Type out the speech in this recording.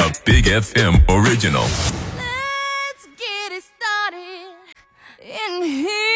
A Big FM original. Let's get it started in here.